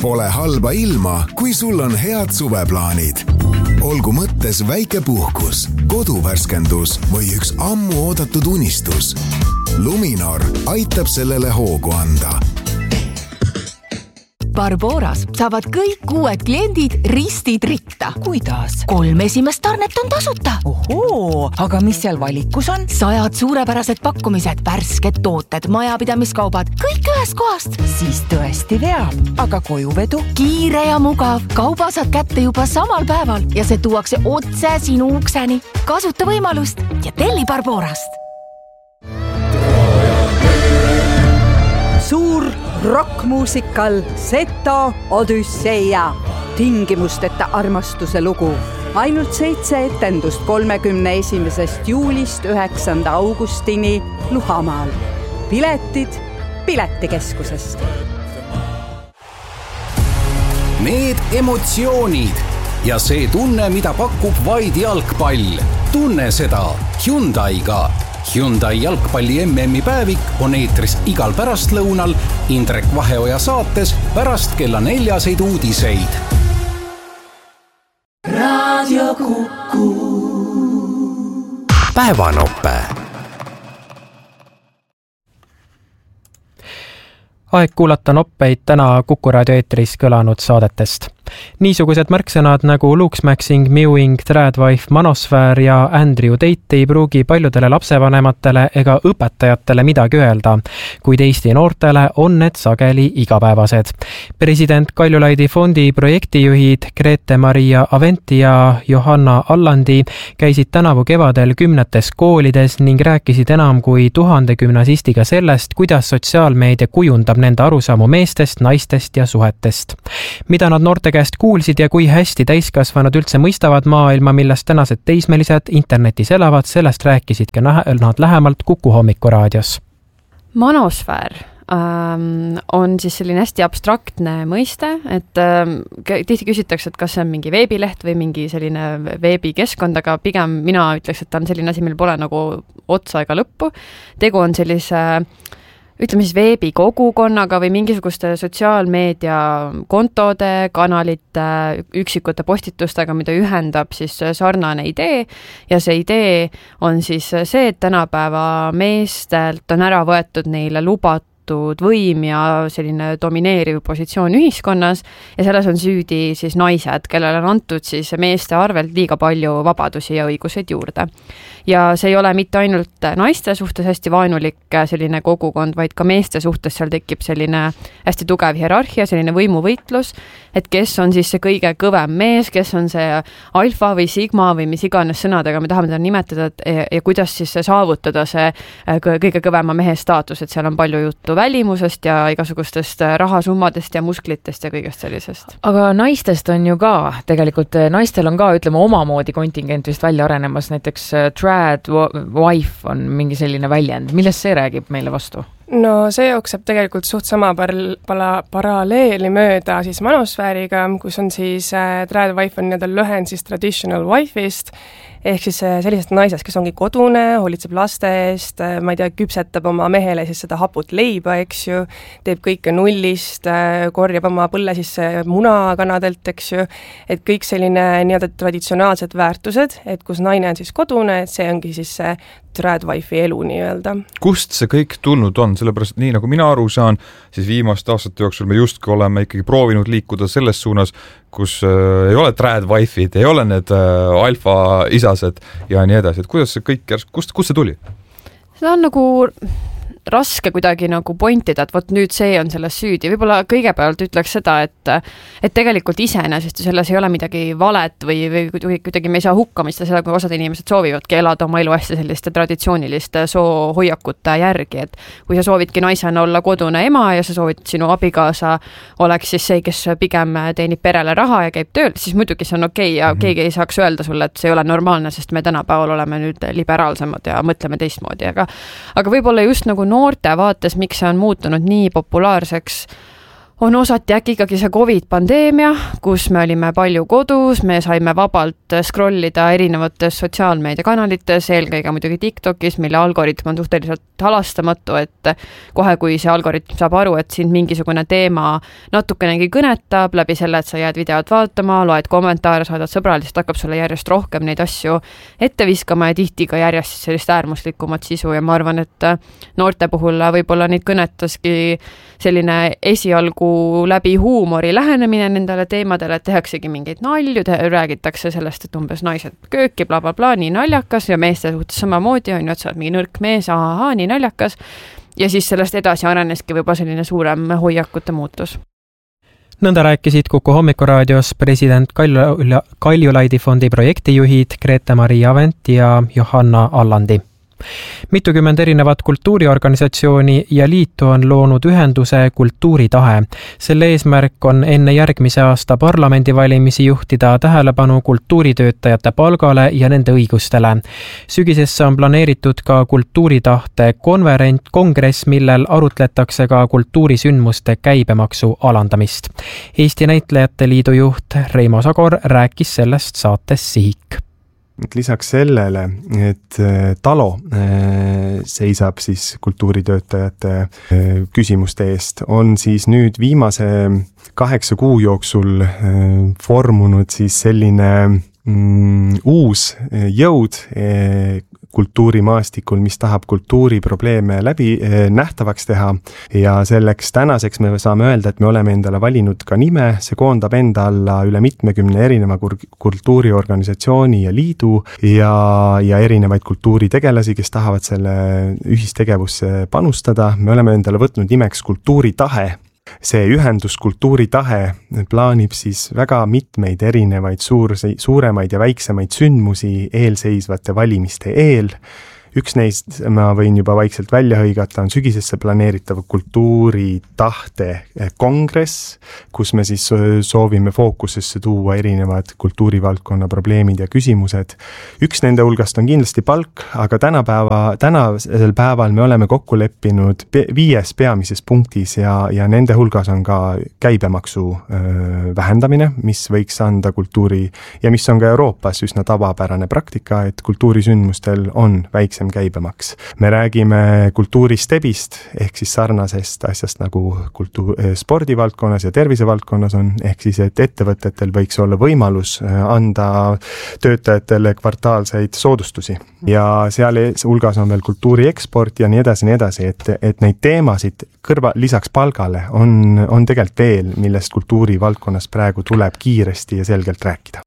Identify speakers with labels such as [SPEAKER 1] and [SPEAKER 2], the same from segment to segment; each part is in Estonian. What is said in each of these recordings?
[SPEAKER 1] Pole halba ilma, kui sul on head suveplaanid. Olgu mõttes väike puhkus, koduvärskendus või üks ammu oodatud unistus. Luminor aitab sellele hoogu anda.
[SPEAKER 2] Barboras saavad kõik uued kliendid ristid ritta.
[SPEAKER 3] Kuidas?
[SPEAKER 2] 3 esimest tarnet on tasuta.
[SPEAKER 3] Ohoo, aga mis seal valikus on?
[SPEAKER 2] 100 suurepärased pakkumised, värsked tooted, majapidamiskaubad, kõik ühest kohast.
[SPEAKER 3] Siis tõesti veab, aga kojuvedu?
[SPEAKER 2] Kiire ja mugav, kauba saad kätte juba samal päeval ja see tuuakse otse sinu ukseni. Kasuta võimalust ja telli Barborast.
[SPEAKER 4] Suur rockmuusikal Seto Odüsseia. Tingimusteta armastuse lugu. Ainult 7 etendust 31. juulist 9. augustini Luhamaal. Piletid Piletikeskusest.
[SPEAKER 5] Need emotsioonid ja see tunne, mida pakub vaid jalgpall. Tunne seda Hyundai'ga. Hyundai jalgpalli MM-i päevik on eetris igal pärastlõunal Indrek Vaheoja saates pärast kella 4 uudiseid.
[SPEAKER 6] Radio Kuku.
[SPEAKER 7] Päevanope. Aeg kuulata noppeid täna Kuku raadio eetris kõlanud saadetest. Niisugused märksõnad nagu Luuksmäksing, Mewing, Tradwife, Manosfäär ja Andrew Tate ei pruugi paljudele lapsevanematele ega õpetajatele midagi öelda, kuid Eesti noortele on need sageli igapäevased. President Kaljulaidi fondi projektijuhid Grete-Maria Aventi ja Johanna Allandi käisid tänavu kevadel 10 koolides ning rääkisid enam kui 1000 gümnasistiga sellest, kuidas sotsiaalmeedia kujundab nende arusaamu meestest, naistest ja suhetest. Mida nad noorte käest kuulsid ja kui hästi täiskasvanud üldse mõistavad maailma, millest tänased teismelised internetis elavad, sellest rääkisid ka nad lähemalt Kuku hommikuraadios.
[SPEAKER 8] Manosfäär on siis selline hästi abstraktne mõiste, et tihti küsitakse, et kas see on mingi veebileht või mingi selline veebikeskkond, aga pigem mina ütleks, et ta on selline asi, mil pole nagu otsa ega lõppu. Tegu on sellise ütleme siis veebikogukonnaga või mingisuguste sotsiaalmeedia kontode, kanalite, üksikute postitustega, mida ühendab siis sarnane idee ja see idee on siis see, et tänapäeva meestelt on ära võetud neile lubatud võim ja selline domineeriv positsioon ühiskonnas ja selles on süüdi siis naised, kellele on antud siis meeste arvelt liiga palju vabadusi ja õiguseid juurde. Ja see ei ole mitte ainult naiste suhtes hästi vaenulik selline kogukond, vaid ka meeste suhtes seal tekib selline hästi tugev hierarhia, selline võimuvõitlus, et kes on siis see kõige kõvem mees, kes on see alfa või sigma või mis iganes sõnadega me tahame teda nimetada ja kuidas siis saavutada see kõige kõvema mehe staatus, et seal on palju juttu välimusest ja igasugustest rahasummadest ja musklitest ja kõigest sellisest.
[SPEAKER 9] Aga naistest on ju ka, tegelikult naistel on ka, ütleme, omamoodi kontingent vist välja arenemas, näiteks Tradwife on mingi selline väljend. Millest see räägib meile vastu?
[SPEAKER 10] No see jookseb tegelikult suht sama paralleeli mööda siis Manosfääriga, kus on siis Tradwife on nii-öelda lühend siis traditional wife'ist, ehk siis sellisest naisest, kes ongi kodune, hoolitseb laste eest, ma ei tea, küpsetab oma mehele siis seda haput leiba, eks ju, teeb kõike nullist, korjab oma põlle siis munakanadelt, eks ju, et kõik selline nii-öelda traditsionaalsed väärtused, et kus naine on siis kodune, et see ongi siis see Tradwife'i elu nii-öelda. Kust see kõik tulnud on? Sellepärast, nii nagu mina aru saan, siis viimaste aastate jooksul me justkui oleme ikkagi proovinud liikuda selles suunas, kus ei ole Tradwife'id, ei ole need alfa isased ja nii edasi. Et kuidas see kõik, kust see tuli? See on nagu raske kuidagi nagu pointida, et vot nüüd see on selles süüdi. Võib-olla kõigepealt ütleks seda, et tegelikult iseenesest selles ei ole midagi valet või kuidagi me ei saa hukkamista seda, kui osad inimesed soovivadki elada oma elu hästi selliste traditsiooniliste soohoiakute järgi, et kui sa soovidki naisena olla kodune ema ja sa soovid sinu abikaasa oleks siis see, kes pigem teenib perele raha ja käib tööl, siis muidugi see on okei ja keegi ei saaks öelda sulle, et see ei ole normaalne, sest me tänapäeval oleme nüüd liberaalsemad ja mõtleme teistmoodi, aga võib-olla just nagu noorte vaates, miks see on muutunud nii populaarseks,
[SPEAKER 8] on osati äkki ikkagi see COVID-pandeemia, kus me olime palju kodus, me saime vabalt scrollida erinevates sotsiaalmeediakanalites, eelkõige muidugi TikTokis, mille algoritm on suhteliselt halastamatu, et kohe, kui see algoritm saab aru, et sind mingisugune teema natukenegi kõnetab läbi selle, et sa jääd videot vaatama, loed kommentaare, saadad sõbrale, siis hakkab sulle järjest rohkem neid asju ette viskama ja tihti ka järjest sellist äärmuslikumat sisu ja ma arvan, et noorte puhul võib-olla neid kõnetaski selline esialgu läbi huumori lähenemine nendele teemadele, et tehaksegi mingeid nalju, räägitakse sellest, et umbes naised kööki, bla, bla, bla, nii naljakas ja meeste suhtes samamoodi on ju, et sa oled mingi nõrk mees, ahaa, nii naljakas. Ja siis sellest edasi areneski võib-olla selline suurem hoiakute muutus.
[SPEAKER 7] Nõnda rääkisid Kuku hommikuraadios president Kaljulaidi fondi projektijuhid Grete-Maria Avent ja Johanna Allandi. Mitukümmend erinevat kultuuriorganisatsiooni ja liitu on loonud ühenduse Kultuuritahe. Selle eesmärk on enne järgmise aasta parlamendivalimisi juhtida tähelepanu kultuuritöötajate palgale ja nende õigustele. Sügisesse on planeeritud ka Kultuuritahte kongress, millel arutletakse ka kultuurisündmuste käibemaksu alandamist. Eesti Näitlejate Liidu juht Reimo Sagor rääkis sellest saates Sihik.
[SPEAKER 11] Lisaks sellele, et Talo seisab siis kultuuritöötajate küsimuste eest, on siis nüüd viimase 8 kuu jooksul formunud siis selline uus jõud kultuurimaastikul, mis tahab kultuuriprobleeme läbi nähtavaks teha ja selleks tänaseks me saame öelda, et me oleme endale valinud ka nime, see koondab enda alla üle 70 erineva kultuuriorganisatsiooni ja liidu ja erinevaid kultuuritegelasi, kes tahavad selle ühistegevusse panustada. Me oleme endale võtnud nimeks Kultuuritahe. See ühendus Kultuuritahe plaanib siis väga mitmeid erinevaid suuremaid ja väiksemaid sündmusi eelseisvate valimiste eel. Üks neist, ma võin juba vaikselt välja hõigata, on sügisesse planeeritav Kultuuritahte kongress, kus me siis soovime fookusesse tuua erinevad kultuurivaldkonna probleemid ja küsimused. Üks nende hulgast on kindlasti palk, aga tänasel päeval me oleme kokku leppinud 5 peamises punktis ja nende hulgas on ka käibemaksu vähendamine, mis võiks anda kultuuri ja mis on ka Euroopas üsna tavapärane praktika, et kultuurisündmustel on väiksem käibemaks. Me räägime kultuuristebist ehk siis sarnasest asjast nagu spordivaldkonnas ja tervisevaldkonnas on, ehk siis et ettevõtetel võiks olla võimalus anda töötajatele kvartaalseid soodustusi ja seal hulgas on veel kultuurieksport ja nii edasi, et neid teemasid lisaks palgale on tegelikult veel, millest kultuurivaldkonnas praegu tuleb kiiresti ja selgelt rääkida.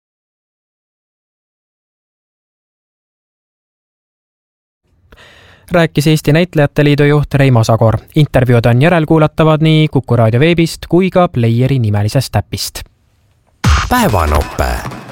[SPEAKER 7] Rääkis Eesti Näitlejate Liidu juht Reimo Sagor. Intervjuud on järelkuulatavad nii Kuku raadio veebist kui ka Playeri nimelisest äpist.
[SPEAKER 1] Päevanoppe.